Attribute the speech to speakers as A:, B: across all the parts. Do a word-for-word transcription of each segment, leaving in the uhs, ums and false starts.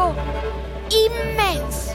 A: parco immenso.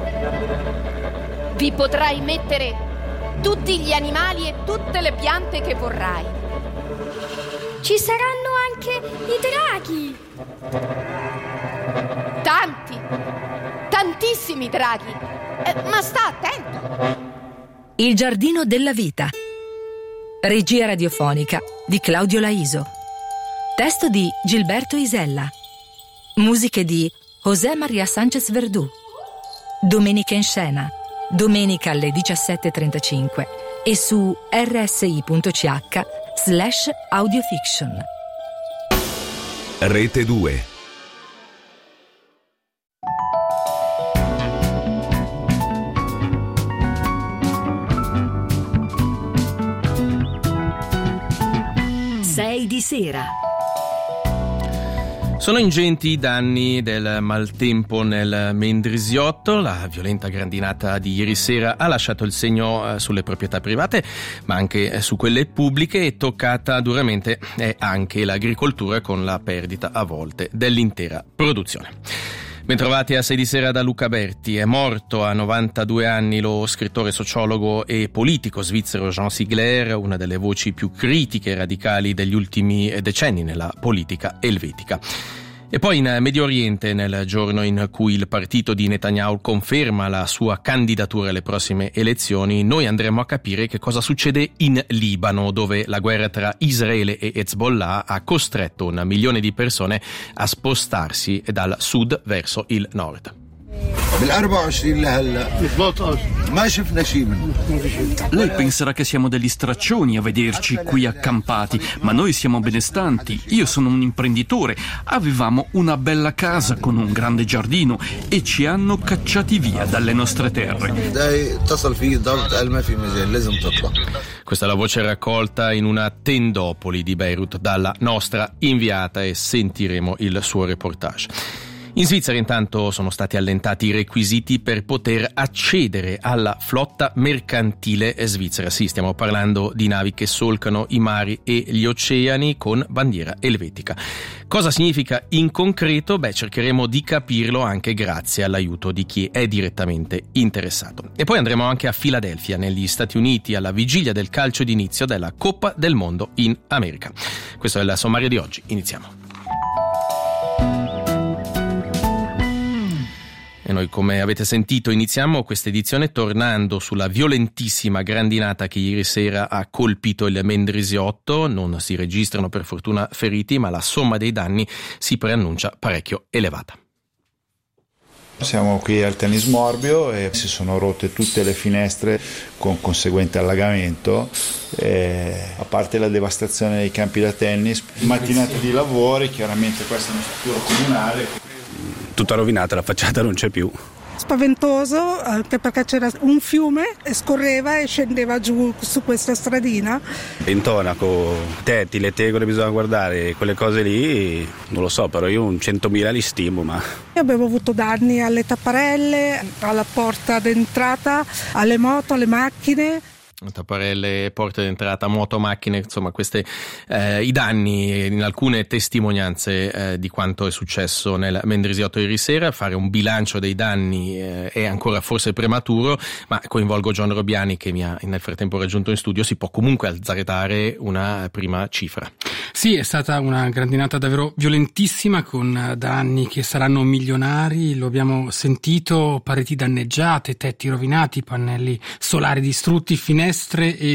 A: Vi potrai mettere tutti gli animali e tutte le piante che vorrai.
B: Ci saranno anche i draghi.
A: Tanti, tantissimi draghi. Eh, ma sta attento.
C: Il giardino della vita. Regia radiofonica di Claudio Laiso. Testo di Gilberto Isella. Musiche di José María Sánchez Verdú. Domenica in scena, domenica alle diciassette e trentacinque e su rsi.ch slash audiofiction.
D: Rete due.
C: sei di sera.
E: Sono ingenti i danni del maltempo nel Mendrisiotto. La violenta grandinata di ieri sera ha lasciato il segno sulle proprietà private, ma anche su quelle pubbliche, e toccata duramente è anche l'agricoltura, con la perdita a volte dell'intera produzione. Bentrovati a sei di sera da Luca Berti. È morto a novantadue anni lo scrittore, sociologo e politico svizzero Jean Sigler, una delle voci più critiche e radicali degli ultimi decenni nella politica elvetica. E poi in Medio Oriente, nel giorno in cui il partito di Netanyahu conferma la sua candidatura alle prossime elezioni, noi andremo a capire che cosa succede in Libano, dove la guerra tra Israele e Hezbollah ha costretto un milione di persone a spostarsi dal sud verso il nord.
F: Lei penserà che siamo degli straccioni a vederci qui accampati, ma noi siamo benestanti. Io sono un imprenditore, avevamo una bella casa con un grande giardino e ci hanno cacciati via dalle nostre terre.
E: Questa è la voce raccolta in una tendopoli di Beirut dalla nostra inviata, e sentiremo il suo reportage. In Svizzera intanto sono stati allentati i requisiti per poter accedere alla flotta mercantile svizzera. Sì, stiamo parlando di navi che solcano i mari e gli oceani con bandiera elvetica. Cosa significa in concreto? Beh, cercheremo di capirlo anche grazie all'aiuto di chi è direttamente interessato. E poi andremo anche a Filadelfia, negli Stati Uniti, alla vigilia del calcio d'inizio della Coppa del Mondo in America. Questo è il sommario di oggi. Iniziamo. E noi, come avete sentito, iniziamo questa edizione tornando sulla violentissima grandinata che ieri sera ha colpito il Mendrisiotto. Non si registrano per fortuna feriti, ma la somma dei danni si preannuncia parecchio elevata.
G: Siamo qui al Tennis Morbio e si sono rotte tutte le finestre con conseguente allagamento, e, a parte la devastazione dei campi da tennis, mattinate di lavori, chiaramente questa è una struttura comunale.
H: Tutta rovinata, la facciata non c'è più.
I: Spaventoso, anche perché c'era un fiume e scorreva e scendeva giù su questa stradina.
H: Intonaco, tetti, le tegole bisogna guardare, quelle cose lì non lo so, però io un centomila li stimo. Ma
I: io avevo avuto danni alle tapparelle, alla porta d'entrata, alle moto, alle macchine.
E: Tapparelle, porte d'entrata, moto, macchine, insomma questi eh, i danni, in alcune testimonianze eh, di quanto è successo nel Mendrisiotto ieri sera. Fare un bilancio dei danni eh, è ancora forse prematuro, ma coinvolgo John Robiani che mi ha nel frattempo raggiunto in studio. Si può comunque azzettare una prima cifra.
J: Sì, è stata una grandinata davvero violentissima, con danni che saranno milionari, lo abbiamo sentito, pareti danneggiate, tetti rovinati, pannelli solari distrutti, finestre e